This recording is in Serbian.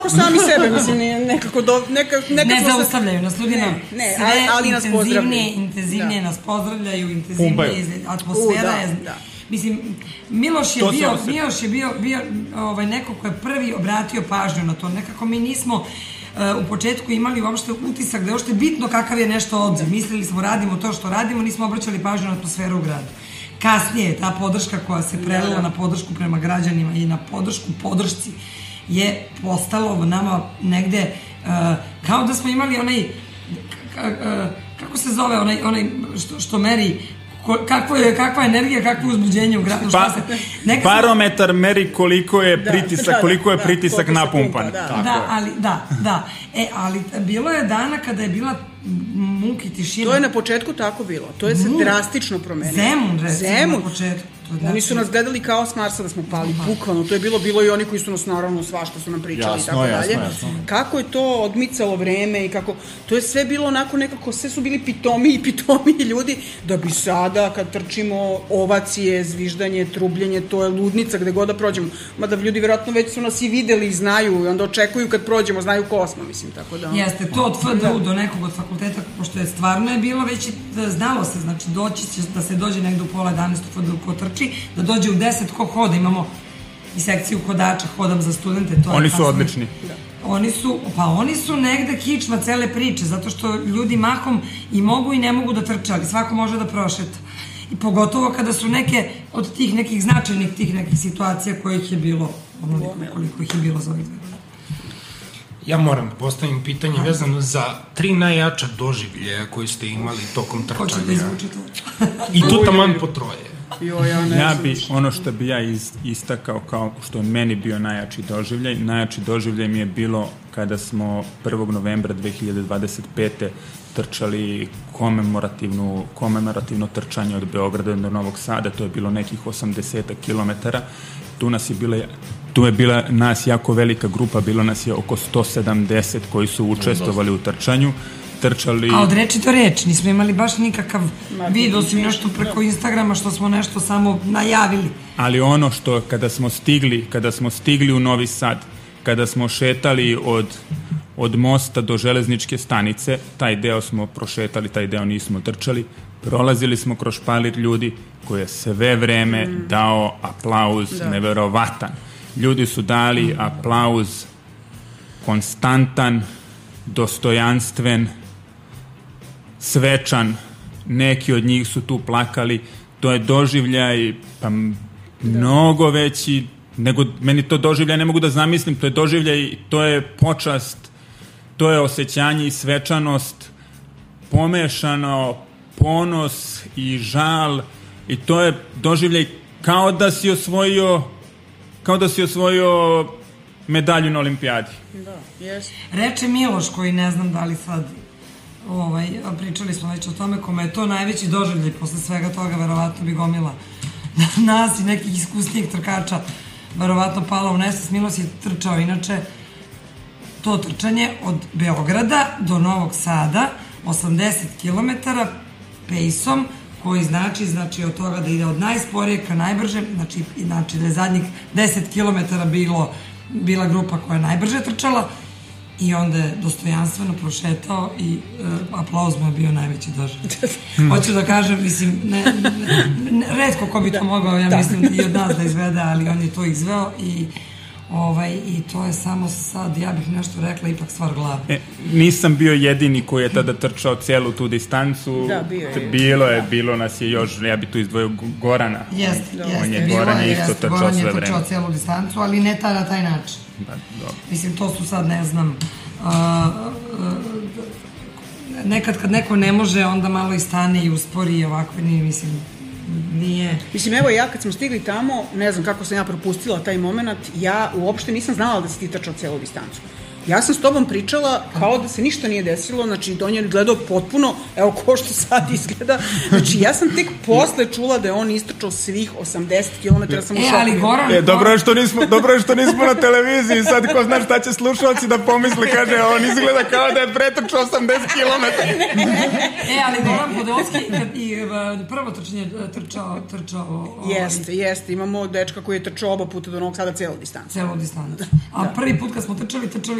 sami sebe, mislim, nekako... Ne zaustavljaju nas ljudi nam. Ne, ali nas pozdravljaju. Intenzivnije nas pozdravljaju, intenzivnije atmosfera je... Mislim, Miloš je bio neko ko je prvi obratio pažnju na to. Nekako mi nismo u početku imali uopšte utisak da je uopšte bitno kakav je nešto odziv. Mislili smo radimo to što radimo, nismo obraćali pažnju na atmosferu u gradu. Kasnije ta podrška koja se prelila na podršku prema građanima i na podršci je postalo nama negde kao da smo imali onaj kako se zove onaj što meri kakva je energija, kakvo je uzbuđenje u gradu. Barometar meri koliko je pritisak napumpan. Ali bilo je dana kada je bila muk i tišina. To je na početku tako bilo. To je se drastično promenilo. Zemun na početku. Oni su nas gledali kao s Marsa da smo pali, bukvalno. To je bilo i oni koji su nas naravno svašta su nam pričali i tako dalje. Kako je to odmicalo vreme i kako... To je sve bilo onako nekako, sve su bili pitomiji ljudi, da bi sada kad trčimo ovacije, zviždanje, trubljenje, to je ludnica gde god da prođemo. Mada ljudi vjerojatno već su nas i videli i znaju i onda očekuju kad prođemo, znaju ko smo, mislim, tako da... Jeste, to od FDU do nekog od fakulteta, pošto je stvarno je bilo već, znalo se, znači doći će da se dođe negde u 9:30 u FDU ko trči, da dođe u 10 ko hoda, imamo i sekciju hodača, hodam za studente. Oni su odlični. Oni su negde kičma cele priče, zato što ljudi mahom i mogu i ne mogu da trče, ali svako može da prošeta. I pogotovo kada su neke od tih nekih značajnih tih nekih situacija kojih je bilo, koliko ih je bilo za ovih dve. Ja moram da postavim pitanje vezano za 3 najjača doživljaja koji ste imali tokom trčanja. Hoće da izvuči to? I tu taman po troje. Ja bi, ono što bi ja istakao kao što je meni bio najjači doživljaj mi je bilo kada smo 1. novembra 2025. trčali komemorativno trčanje od Beograda do Novog Sada, to je bilo nekih 80 kilometara. Tu je bila nas jako velika grupa, bilo nas je oko 170 koji su učestvovali u trčanju. A od reči do reči, nismo imali baš nikakav vid, osim nešto preko Instagrama što smo nešto samo najavili. Ali ono što kada smo stigli u Novi Sad, kada smo šetali od mosta do železničke stanice, taj deo smo prošetali, taj deo nismo trčali, prolazili smo kroz špalir ljudi koji je sve vreme dao aplauz neverovatan. Ljudi su dali aplauz konstantan, dostojanstven, svečan, neki od njih su tu plakali, to je doživljaj mnogo veći, nego meni to doživljaj ne mogu da zamislim, to je doživljaj, to je počast, to je osjećanje i svečanost, pomešano, ponos i žal i to je doživljaj kao da si osvojio medalju na olimpijadi. Da, jes. Reče Miloš, koji ne znam da li sad pričali smo već o tome, kome je to najveći doživljaj posle svega toga, verovatno bi gomila nas i nekih iskusnijih trkača verovatno pala u nesvest. Miloš je trčao inače to trčanje od Beograda do Novog Sada 80 km pejsom, koji znači od toga da ide od najsporije ka najbrže, znači da je zadnjih 10 km bila grupa koja je najbrže trčala i onda je dostojanstveno prošetao i aplauz mu je bio najveći doživljaj. Hoću da kažem, mislim, retko ko bi to mogao, ja mislim, i od nas da izvede, ali on je to izveo i to je samo sad, ja bih nešto rekla, ipak stvar glave. Nisam bio jedini koji je tada trčao celu tu distancu. Da, bio je. Bilo nas je još, ja bi tu izdvojio Gorana. Jeste, Goran je isto trčao sve vreme. Goran je trčao celu distancu, ali ne na taj način. Mislim, to su sad, ne znam, nekad kad neko ne može, onda malo i stane i uspori i ovako, mislim, nije... Mislim, evo ja kad smo stigli tamo, ne znam kako sam ja propustila taj moment, ja uopšte nisam znala da si ti trčao celu distancu. Ja sam s tobom pričala kao da se ništa nije desilo, znači on je gledao potpuno, evo ko što sad izgleda, znači ja sam tek posle čula da je on istrčao svih 80 km, sam u šoku. Ali Goran... Dobro je što nismo na televiziji, sad ko zna šta će slušalci da pomisle, kaže, on izgleda kao da je pretrčao 80 km. Ali Goran Podolski i prvo trčanje trčao... Jeste, imamo dečka koji je trčao oba puta do Novog Sada celu distancu. A prvi put kad smo trčali